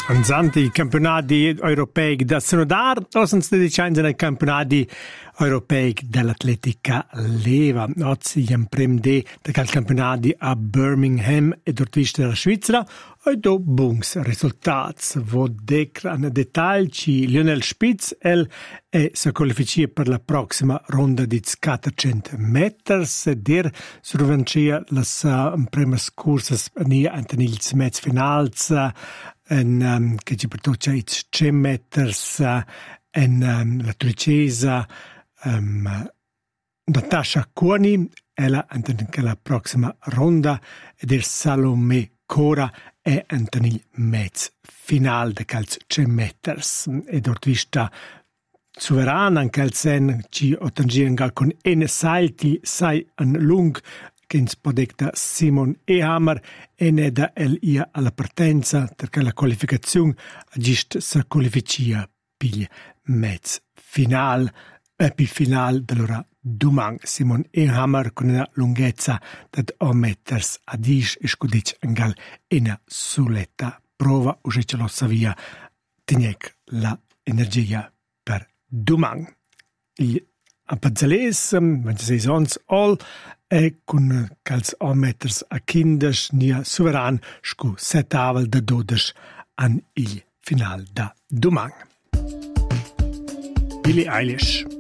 Anzante i campionati europei da Snodar, osans dedicains ai campionati europei dell'atletica leva. Oggi gli prem de cal campionati a Birmingham e d'ortvista della Svizzera e do buons risultati. Vo decra in dettaglio Lionel Spitz e si qualificia per la prossima ronda di 400 meters der survencia la prima corsa ante ils mezz finals che ci portoccia i 100 meters la tricesa Natasha Cuoni ella ante la prossima ronda ed il Salome Cora è ante il mezz final de calz 100 meters e d'ortvista Soveran anche al sen ci ottengienga con salti sai an lung che in spodecta Simon Ehammer e ne da ia alla partenza perché la qualificazione agist sa qualificia piglia mezz final pi final dell'ora domani Simon Ehammer con una lunghezza da 1 meters a 10 e scudic angal una soletta prova o ce lo savia tenec la energia per domani. A Pazzales, 26 ons all, e con cals 1 meters a kindes nia soveran scu 7 avel da 12 an il final da domani. Billie Eilish.